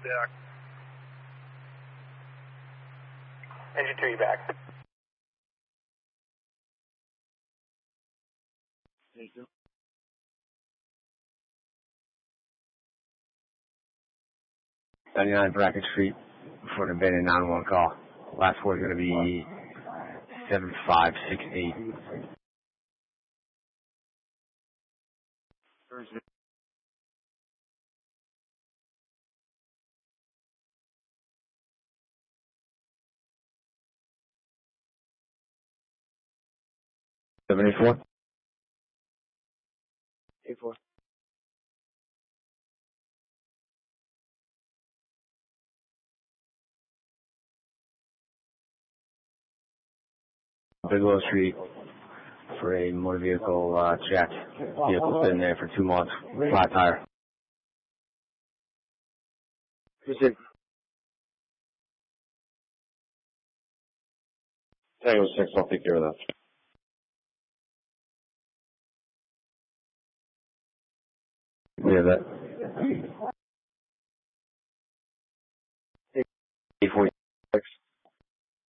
back. Engine 2, you back. Thank you. Bracken Street for an abandoned 911 call. Last four is going to be 7568. Thursday. Seven eight four. 8-4. Bigelow Street for a motor vehicle check. Vehicle's been there for 2 months. Flat tire. Listen. Tango 6, I'll take care of that. Yeah, that. 840.